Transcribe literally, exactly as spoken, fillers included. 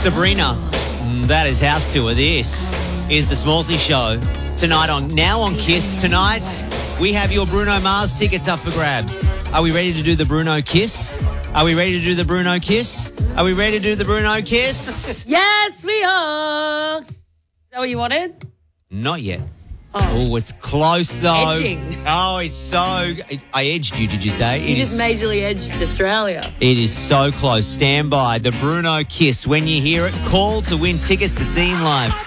Sabrina, that is house tour. This is the Smallsy Show. Tonight on Now on Kiss. Tonight, we have your Bruno Mars tickets up for grabs. Are we ready to do the Bruno Kiss? Are we ready to do the Bruno Kiss? Are we ready to do the Bruno Kiss? Yes, we are. Is that what you wanted? Not yet. Oh, Oh, it's close though. Edging. Oh, it's so... I edged you, did you say? you It just is- majorly edged Australia. It is so close. Stand by. The Bruno Kiss. When you hear it, call to win tickets to see him live.